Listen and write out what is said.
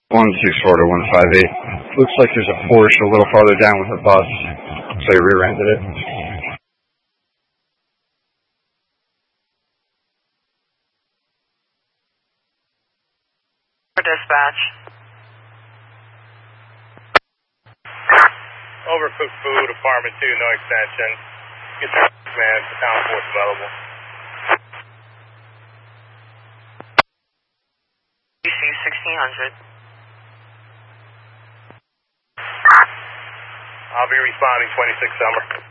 164 to 158. Looks like there's a Porsche a little farther down with a bus. So they rear-ended it. Dispatch. Overcooked food, apartment 2, no extension. Get the man, the town force available. UC 1600. I'll be responding 26 Summer.